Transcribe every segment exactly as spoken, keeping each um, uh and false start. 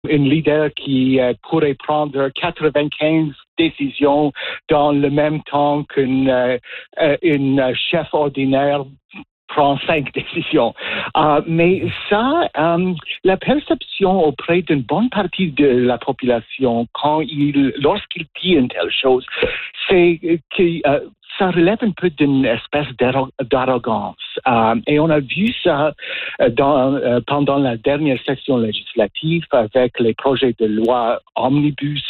une leader qui euh, pourrait prendre quatre-vingt-quinze décisions dans le même temps qu'une euh, une chef ordinaire prend cinq décisions. Euh, mais ça, euh, la perception auprès d'une bonne partie de la population, quand il, lorsqu'il dit une telle chose, c'est que euh, ça relève un peu d'une espèce d'arrogance. Euh, et on a vu ça dans, euh, pendant la dernière session législative avec les projets de loi omnibus,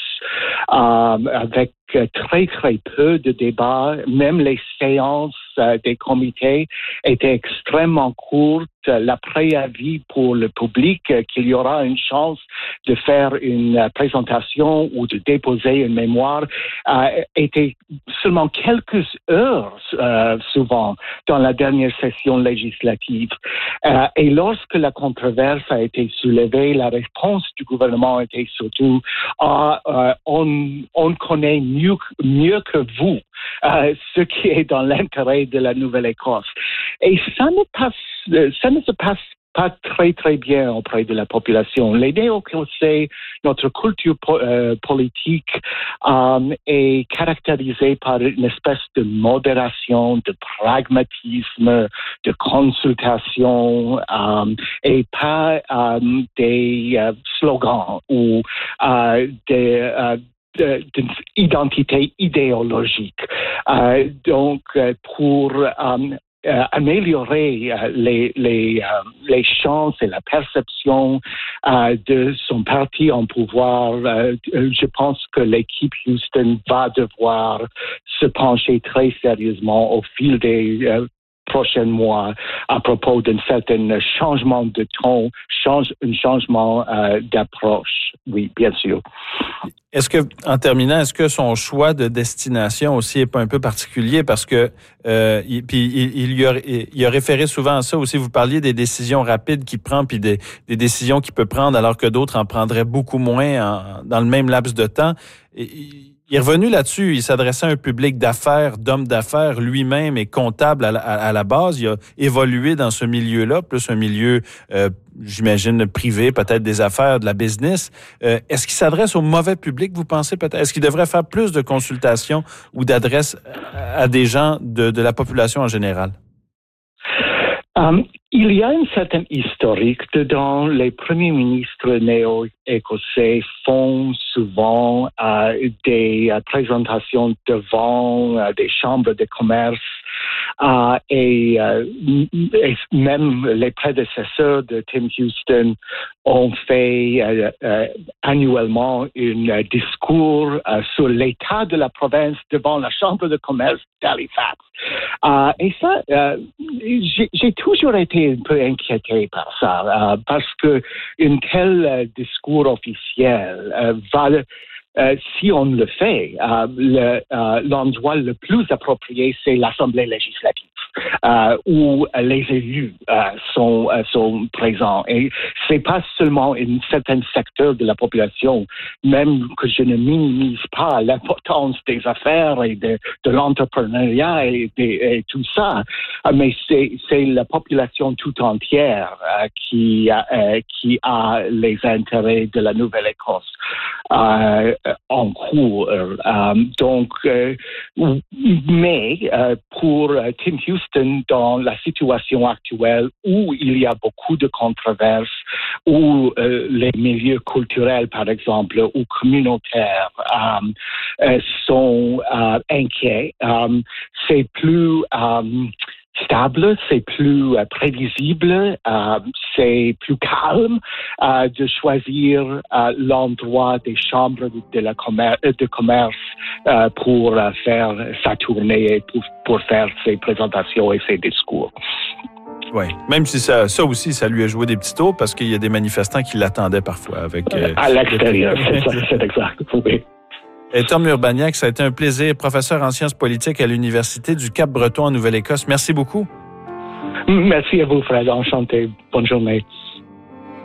euh, avec très, très peu de débats. Même les séances euh, des comités étaient extrêmement courtes. La préavis pour le public euh, qu'il y aura une chance de faire une euh, présentation ou de déposer une mémoire euh, était seulement quelques heures euh, souvent dans la dernière session législative. Euh, et lorsque la controverse a été soulevée, la réponse du gouvernement était surtout ah, euh, on, on connaît mieux, mieux que vous euh, ce qui est dans l'intérêt de la Nouvelle-Écosse. Et ça ne passe, ça ne se passe pas très, très bien auprès de la population. Les Néo-Écossais, notre culture po- euh, politique euh, est caractérisée par une espèce de modération, de pragmatisme, de consultation euh, et pas euh, des euh, slogans ou euh, des... Euh, d'une identité idéologique. Euh, donc, pour euh, euh, améliorer euh, les, les, euh, les chances et la perception euh, de son parti en pouvoir, euh, je pense que l'équipe Houston va devoir se pencher très sérieusement au fil des euh, prochains mois à propos d'un certain changement de ton, change, un changement euh, d'approche. Oui, bien sûr. Est-ce que, en terminant, est-ce que son choix de destination aussi est pas un peu particulier parce que, euh, il, puis il, il, y a, il a référé souvent à ça aussi. Vous parliez des décisions rapides qu'il prend puis des, des décisions qu'il peut prendre alors que d'autres en prendraient beaucoup moins en, dans le même laps de temps. Et, il est revenu là-dessus. Il s'adressait à un public d'affaires, d'hommes d'affaires. Lui-même est comptable à la, à la base. Il a évolué dans ce milieu-là, plus un milieu, euh, j'imagine, privé, peut-être des affaires, de la business. Euh, est-ce qu'il s'adresse au mauvais public, vous pensez peut-être? Est-ce qu'il devrait faire plus de consultations ou d'adresses à des gens de, de la population en général? Um, il y a une certaine historique dedans. Les premiers ministres néo-écossais font souvent euh, des euh, présentations devant euh, des chambres de commerce euh, et, euh, et même les prédécesseurs de Tim Houston ont fait euh, euh, annuellement un discours euh, sur l'état de la province devant la chambre de commerce d'Halifax. Euh, et ça, euh, j'ai, j'ai toujours été un peu inquiété par ça, euh, parce que un tel euh, discours officiel euh, va, euh, si on le fait, euh, le, euh, l'endroit le plus approprié, c'est l'Assemblée législative, euh, où les élus euh, sont, euh, sont présents. Et c'est pas seulement un certain secteur de la population, même que je ne minimise pas l'importance des affaires et de, de l'entrepreneuriat et, de, et tout ça, mais c'est, c'est la population tout entière euh, qui, euh, qui a les intérêts de la Nouvelle-Écosse euh, en cours. Euh, donc, euh, mais euh, pour Tim Houston, dans la situation actuelle où il y a beaucoup de controverses, où euh, les milieux culturels, par exemple, ou communautaires euh, euh, sont euh, inquiets, euh, c'est plus euh, stable, c'est plus euh, prévisible, euh, c'est plus calme euh, de choisir euh, l'endroit des chambres de, la commer- de commerce euh, pour euh, faire sa tournée et pour, pour faire ses présentations et ses discours. Oui, même si ça, ça aussi, ça lui a joué des petits tours parce qu'il y a des manifestants qui l'attendaient parfois. Avec, euh, à l'extérieur, c'est, ça, c'est exact. Oui. Et Tom Urbaniak, ça a été un plaisir, professeur en sciences politiques à l'Université du Cap-Breton en Nouvelle-Écosse. Merci beaucoup. Merci à vous, Fred. Enchanté. Bonne journée.